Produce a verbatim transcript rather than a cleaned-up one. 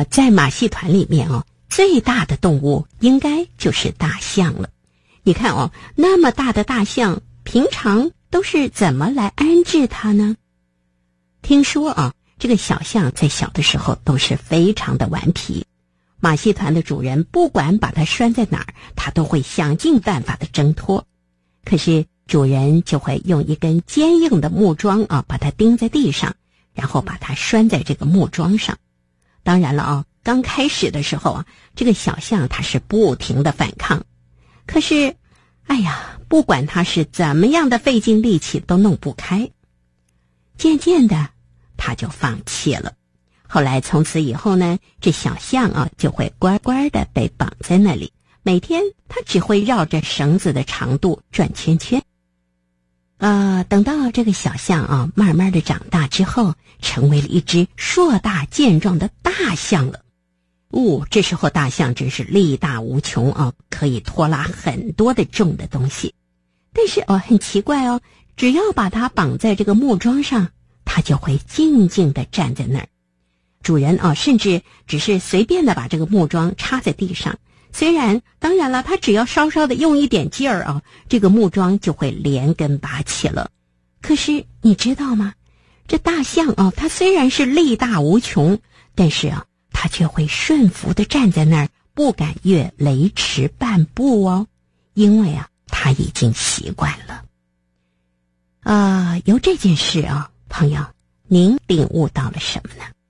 呃，在马戏团里面哦，最大的动物应该就是大象了。你看哦，那么大的大象，平常都是怎么来安置它呢？听说啊，这个小象在小的时候都是非常的顽皮，马戏团的主人不管把它拴在哪儿，它都会想尽办法的挣脱。可是主人就会用一根坚硬的木桩啊，把它钉在地上，然后把它拴在这个木桩上。当然了啊，刚开始的时候啊，这个小象它是不停的反抗。可是，哎呀，不管它是怎么样的费尽力气都弄不开。渐渐的，它就放弃了。后来从此以后呢，这小象啊就会乖乖的被绑在那里，每天它只会绕着绳子的长度转圈圈。啊，等到这个小象啊慢慢的长大之后，成为了一只硕大健壮的大象了。哦，这时候大象真是力大无穷啊，可以拖拉很多的重的东西。但是哦，很奇怪哦，只要把它绑在这个木桩上，它就会静静地站在那儿。主人啊，甚至只是随便的把这个木桩插在地上，虽然当然了，它只要稍稍的用一点劲儿啊，这个木桩就会连根拔起了。可是你知道吗？这大象啊，它虽然是力大无穷，但是啊，它却会顺服地站在那儿，不敢越雷池半步哦，因为啊，它已经习惯了。啊、呃，由这件事啊，朋友，您领悟到了什么呢？